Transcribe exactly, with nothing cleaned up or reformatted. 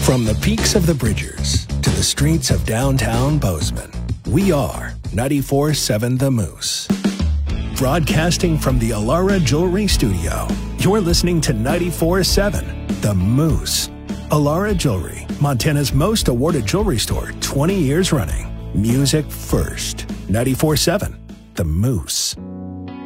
From the peaks of the Bridgers to the streets of downtown Bozeman, we are ninety-four point seven The Moose. Broadcasting from the Alara Jewelry Studio, you're listening to ninety-four point seven The Moose. Alara Jewelry, Montana's most awarded jewelry store, twenty years running. Music first. ninety-four point seven The Moose.